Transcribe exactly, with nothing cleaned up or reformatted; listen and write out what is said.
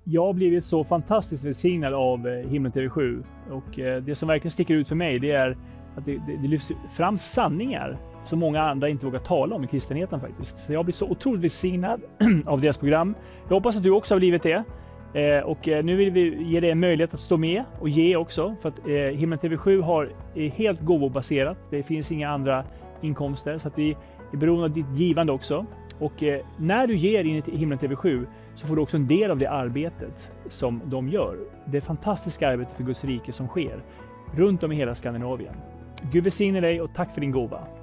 Jag har blivit så fantastiskt välsignad av Himlen T V sju, och det som verkligen sticker ut för mig, det är att det, det, det lyfts fram sanningar som många andra inte vågar tala om i kristenheten faktiskt. Så jag har blivit så otroligt välsignad av deras program. Jag hoppas att du också har blivit det. Eh, och nu vill vi ge dig en möjlighet att stå med och ge också, för att eh, Himlen T V sju har, är helt gåvobaserat. Det finns inga andra inkomster, så att vi är beroende av ditt givande också. Och eh, när du ger in i Himlen T V sju så får du också en del av det arbetet som de gör. Det fantastiska arbetet för Guds rike som sker runt om i hela Skandinavien. Gud välsigne dig och tack för din gåva.